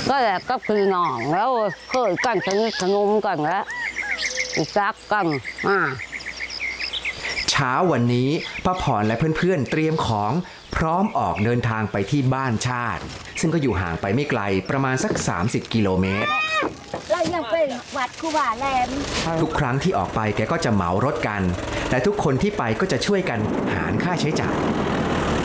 ก็แหละก็คือน้องแล้วเคยกันสนิทสนมกันแล้วรักกันเช้าวันนี้ป้าพรและเพื่อนๆเตรียมของพร้อมออกเดินทางไปที่บ้านชาติซึ่งก็อยู่ห่างไปไม่ไกลประมาณสัก30กิโลเมตรเรายังเป็นวัดคูบาแลมทุกครั้งที่ออกไปแกก็จะเหมารถกันแต่ทุกคนที่ไปก็จะช่วยกันหารค่าใช้จ่าย